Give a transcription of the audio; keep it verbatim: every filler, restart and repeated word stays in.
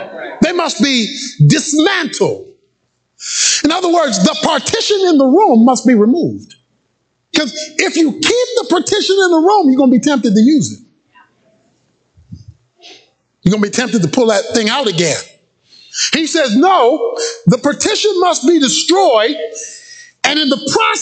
They must be dismantled. In other words, the partition in the room must be removed. Because if you keep the partition in the room, you're going to be tempted to use it. You're going to be tempted to pull that thing out again. He says, no, the partition must be destroyed. And in the process,